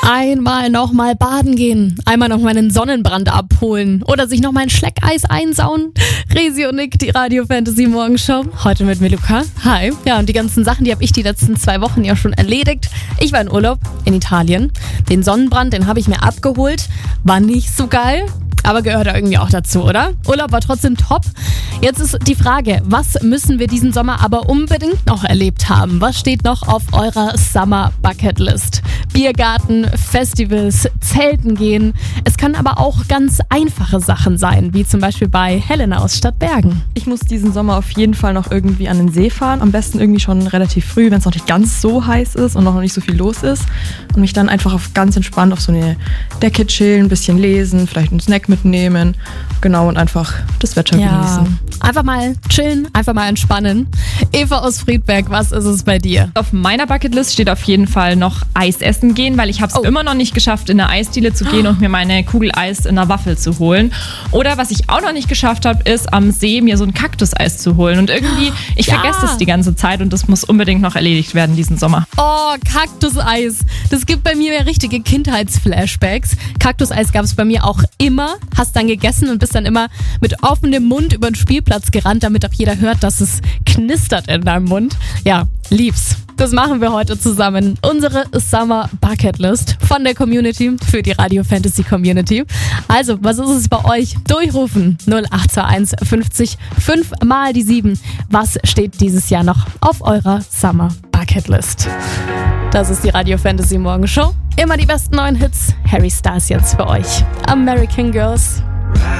Einmal nochmal baden gehen, einmal nochmal einen Sonnenbrand abholen oder sich nochmal ein Schleckeis einsauen. Resi und Nick, die Radio Fantasy Morgenshow. Heute mit Meluka. Hi. Ja, und die ganzen Sachen, die habe ich die letzten 2 Wochen ja schon erledigt. Ich war in Urlaub in Italien. Den Sonnenbrand, den habe ich mir abgeholt. War nicht so geil. Aber gehört da irgendwie auch dazu, oder? Urlaub war trotzdem top. Jetzt ist die Frage, was müssen wir diesen Sommer aber unbedingt noch erlebt haben? Was steht noch auf eurer Summer Bucket List? Biergarten, Festivals, Zelten gehen. Es können aber auch ganz einfache Sachen sein, wie zum Beispiel bei Helena aus Stadtbergen. Ich muss diesen Sommer auf jeden Fall noch irgendwie an den See fahren. Am besten irgendwie schon relativ früh, wenn es noch nicht ganz so heiß ist und noch nicht so viel los ist. Und mich dann einfach ganz entspannt auf so eine Decke chillen, ein bisschen lesen, vielleicht einen Snack mitnehmen. Genau, und einfach das Wetter genießen. Einfach mal chillen, einfach mal entspannen. Eva aus Friedberg, was ist es bei dir? Auf meiner Bucketlist steht auf jeden Fall noch Eis essen gehen, weil ich habe es immer noch nicht geschafft, in eine Eisdiele zu gehen und mir meine Kugel Eis in einer Waffel zu holen. Oder was ich auch noch nicht geschafft habe, ist am See mir so ein Kaktuseis zu holen. Und irgendwie, ich vergesse es die ganze Zeit und das muss unbedingt noch erledigt werden diesen Sommer. Oh, Kaktuseis. Das gibt bei mir ja richtige Kindheitsflashbacks. Kaktuseis gab es bei mir auch immer. Hast dann gegessen und bist dann immer mit offenem Mund über den Spielplatz gerannt, damit auch jeder hört, dass es knistert in deinem Mund. Ja, lieb's. Das machen wir heute zusammen. Unsere Summer Bucket List von der Community für die Radio Fantasy Community. Also, was ist es bei euch? Durchrufen 0821 50 5 mal die 7. Was steht dieses Jahr noch auf eurer Summer Bucket List? Das ist die Radio Fantasy Morgenshow. Immer die besten neuen Hits. Harry Styles jetzt für euch. American Girls.